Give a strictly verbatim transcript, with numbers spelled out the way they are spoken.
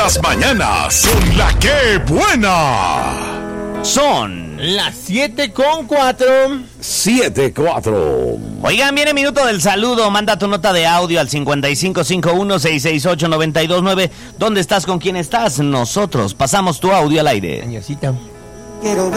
Las mañanas son la que buena. Son las siete con cuatro. siete cuatro. Oigan, viene minuto del saludo. Manda tu nota de audio al cincuenta y cinco cincuenta y uno, seiscientos sesenta y ocho, noventa y dos nueve. ¿Dónde estás? ¿Con quién estás? Nosotros pasamos tu audio al aire. Añosita. Quiero